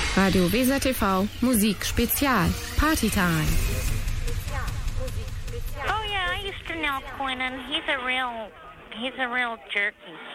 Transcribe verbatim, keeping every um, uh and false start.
Radio Weser T V, Musik Spezial, Partytime. Oh yeah, I used to know Quentin. He's a real, he's a real jerky.